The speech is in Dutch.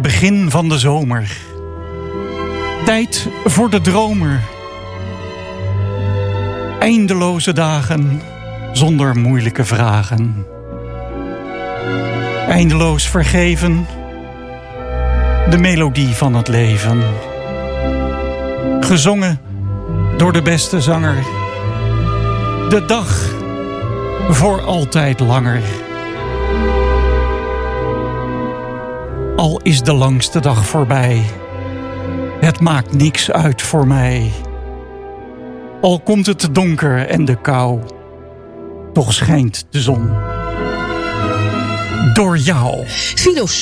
begin van de zomer. Tijd voor de dromer. Eindeloze dagen zonder moeilijke vragen. Eindeloos vergeven. De melodie van het leven. Gezongen door de beste zanger. De dag voor altijd langer. Al is de langste dag voorbij. Het maakt niks uit voor mij. Al komt het donker en de kou. Toch schijnt de zon. Door jou.